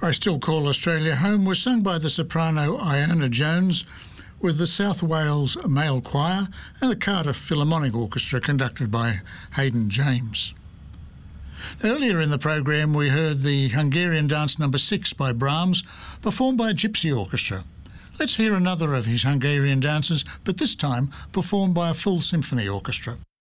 I Still Call Australia Home was sung by the soprano Iona Jones with the South Wales Male Choir and the Cardiff Philharmonic Orchestra conducted by Hayden James. Earlier in the program we heard the Hungarian Dance No. 6 by Brahms performed by a Gypsy Orchestra. Let's hear another of his Hungarian dances, but this time performed by a full symphony orchestra.